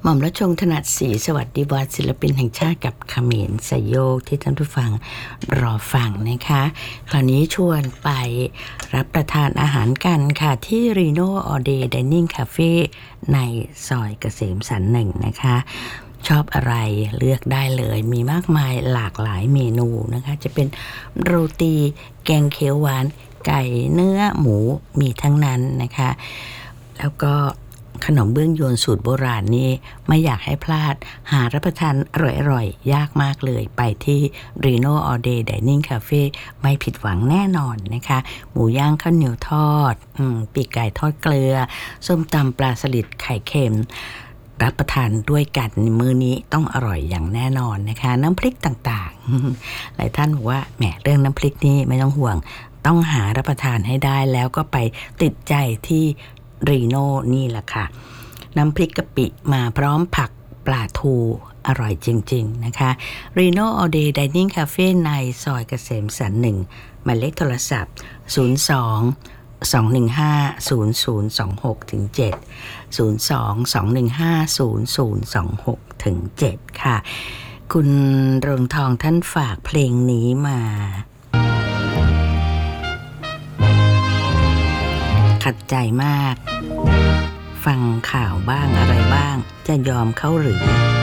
หม่อมราชวงศ์ถนัดศรีสวัสดีวาศิลปินแห่งชาติกับเขมรสยโยกที่ท่านผู้ฟังรอฟังนะคะคราวนี้ชวนไปรับประทานอาหารกันค่ะที่ Reno All Day Dining Cafe ในซอยเกษมสันต์ 1นะคะชอบอะไรเลือกได้เลยมีมากมายหลากหลายเมนูนะคะจะเป็นโรตีแกงเขียวหวานไก่เนื้อหมูมีทั้งนั้นนะคะแล้วก็ขนมเบื้องยวนสูตรโบราณนี่ไม่อยากให้พลาดหารับประทานอร่อยๆยากมากเลยไปที่ Reno All Day Dining Cafe ไม่ผิดหวังแน่นอนนะคะหมูย่างข้าวเหนียวทอดปีกไก่ทอดเกลือส้มตำปลาสลิดไข่เค็มรับประทานด้วยกันมื้อนี้ต้องอร่อยอย่างแน่นอนนะคะน้ำพริกต่างๆหลายท่านบอกว่าแหมเรื่องน้ำพริกนี่ไม่ต้องห่วงต้องหารับประทานให้ได้แล้วก็ไปติดใจที่รีโน่นี่แหละค่ะน้ำพริกกะปิมาพร้อมผักปลาทูอร่อยจริงๆนะคะ Reno All Day Dining Cafe ในซอยเกษมสันต์ 1หมายเลขโทรศัพท์02-215-0026-7 ค่ะคุณเรืองทองท่านฝากเพลงนี้มาขัดใจมากฟังข่าวบ้างอะไรบ้างจะยอมเขาหรือ